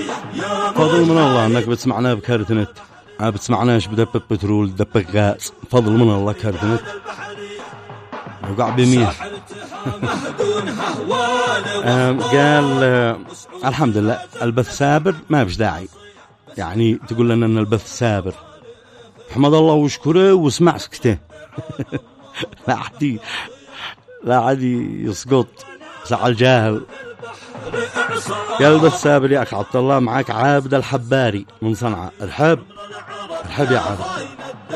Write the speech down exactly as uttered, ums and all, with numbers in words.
فضل من الله انك بتسمعنا بكارتنت، ما بتسمعناش بدبة بترول دبة غاز. فضل من الله كارتنت وقع بميل. قال آه الحمد لله البث سابر، ما بش داعي يعني تقول لنا ان البث سابر. حمد الله وشكره واسمع سكته. لا عادي لا عادي يسقط زعل جاهل. قال البث سابر يا اخ عبد الله، معاك عابد الحباري من صنعاء. ارحب ارحب يا عابد.